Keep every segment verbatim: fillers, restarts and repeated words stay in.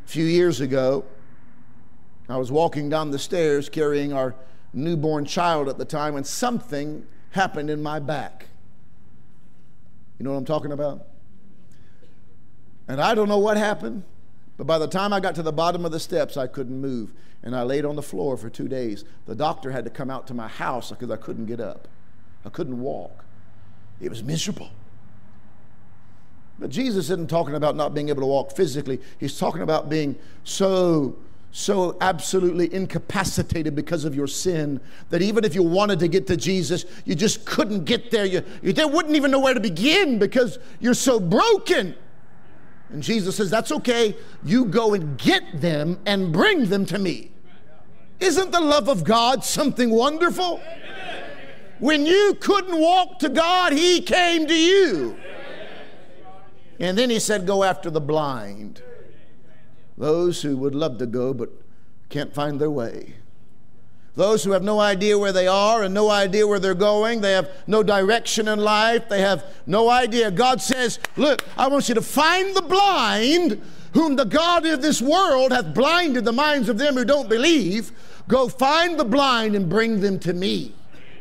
few years ago, I was walking down the stairs carrying our newborn child at the time, and something happened in my back. You know what I'm talking about? And I don't know what happened, but by the time I got to the bottom of the steps, I couldn't move. And I laid on the floor for two days. The doctor had to come out to my house because I couldn't get up. I couldn't walk. It was miserable. But Jesus isn't talking about not being able to walk physically. He's talking about being so, so absolutely incapacitated because of your sin that even if you wanted to get to Jesus, you just couldn't get there. You, you wouldn't even know where to begin because you're so broken. And Jesus says, that's okay. You go and get them and bring them to me. Isn't the love of God something wonderful? When you couldn't walk to God, He came to you. And then He said, go after the blind. Those who would love to go but can't find their way. Those who have no idea where they are and no idea where they're going. They have no direction in life. They have no idea. God says, look, I want you to find the blind, whom the God of this world hath blinded the minds of them who don't believe. Go find the blind and bring them to me.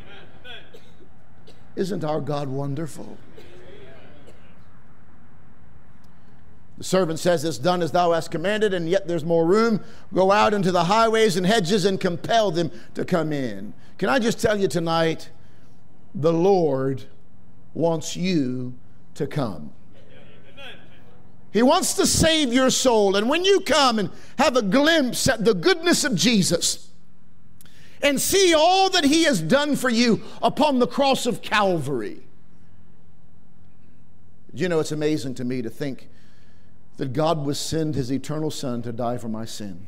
Isn't our God wonderful? The servant says, it's done as thou hast commanded, and yet there's more room. Go out into the highways and hedges and compel them to come in. Can I just tell you tonight, the Lord wants you to come. He wants to save your soul. And when you come and have a glimpse at the goodness of Jesus and see all that He has done for you upon the cross of Calvary. You know, it's amazing to me to think that God would send His eternal Son to die for my sin.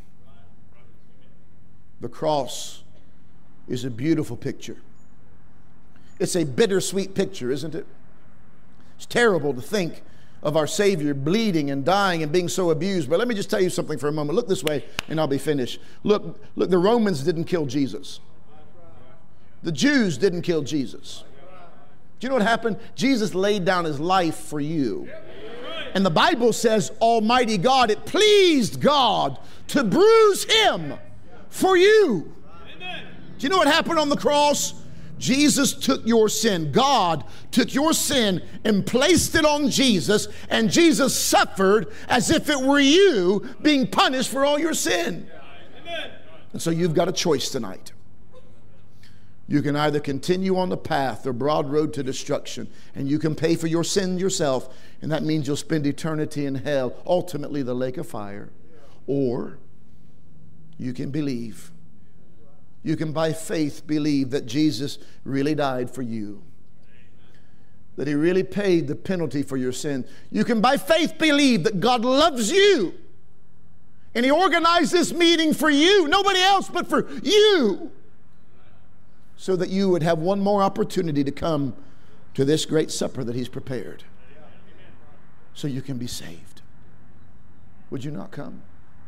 The cross is a beautiful picture. It's a bittersweet picture, isn't it? It's terrible to think of our Savior bleeding and dying and being so abused. But let me just tell you something for a moment. Look this way and I'll be finished. Look, look, the Romans didn't kill Jesus. The Jews didn't kill Jesus. Do you know what happened? Jesus laid down His life for you. And the Bible says, Almighty God, it pleased God to bruise Him for you. Amen. Do you know what happened on the cross? Jesus took your sin. God took your sin and placed it on Jesus, and Jesus suffered as if it were you being punished for all your sin. Amen. And so you've got a choice tonight. You can either continue on the path, the broad road to destruction, and you can pay for your sin yourself, and that means you'll spend eternity in hell, ultimately the lake of fire. Or you can believe. You can by faith believe that Jesus really died for you, that He really paid the penalty for your sin. You can by faith believe that God loves you, and He organized this meeting for you, nobody else but for you, so that you would have one more opportunity to come to this great supper that He's prepared, so you can be saved. Would you not come?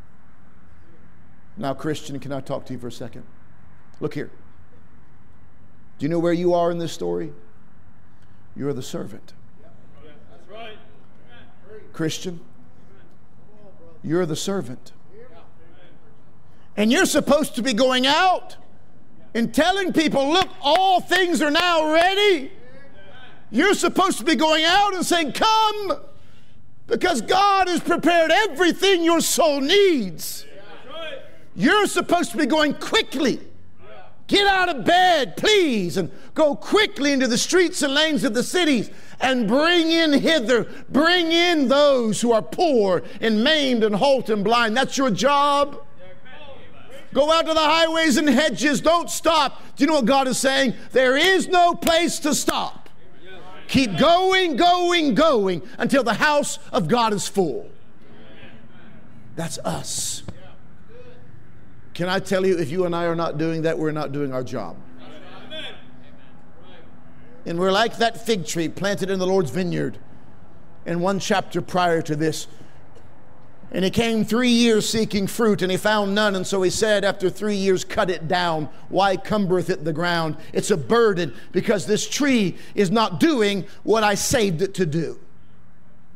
Now, Christian, can I talk to you for a second? Look here. Do you know where you are in this story? You're the servant. That's right. Christian, you're the servant. And you're supposed to be going out and telling people, look, all things are now ready. You're supposed to be going out and saying, come, because God has prepared everything your soul needs. You're supposed to be going quickly. Get out of bed, please, and go quickly into the streets and lanes of the cities and bring in hither, bring in those who are poor and maimed and halt and blind. That's your job. Go out to the highways and hedges. Don't stop. Do you know what God is saying? There is no place to stop. Keep going, going, going until the house of God is full. That's us. Can I tell you, if you and I are not doing that, we're not doing our job. And we're like that fig tree planted in the Lord's vineyard in one chapter prior to this. And he came three years seeking fruit, and he found none. And so he said, after three years, cut it down. Why cumbereth it the ground? It's a burden, because this tree is not doing what I saved it to do.